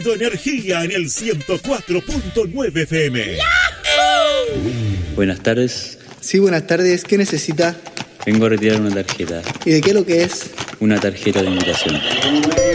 Energía en el 104.9 FM. Buenas tardes. Sí, buenas tardes. ¿Qué necesita? Vengo a retirar una tarjeta. ¿Y de qué lo que es? Una tarjeta de invitación.